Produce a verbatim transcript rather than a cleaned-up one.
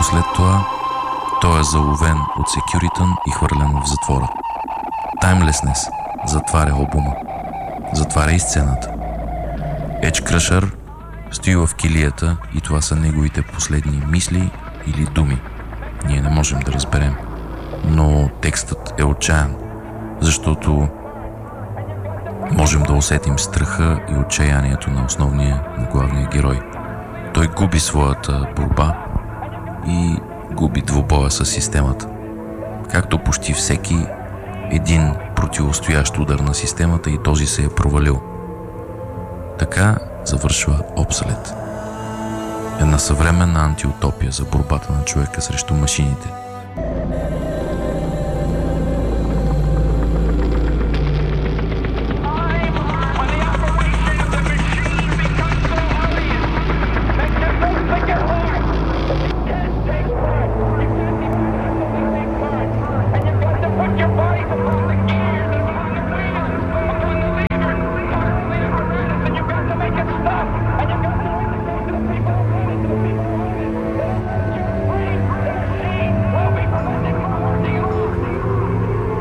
Малко след това той е заловен от секюритън и хвърлен в затвора. Timelessness затваря албума. Затваря и сцената. Edge Crusher стои в килията и това са неговите последни мисли или думи. Ние не можем да разберем. Но текстът е отчаян, защото можем да усетим страха и отчаянието на основния, на главния герой. Той губи своята борба и губи двубоя с системата. Както почти всеки един противостоящ удар на системата и този се е провалил. Така завършва Obsolete. Една съвременна антиутопия за борбата на човека срещу машините.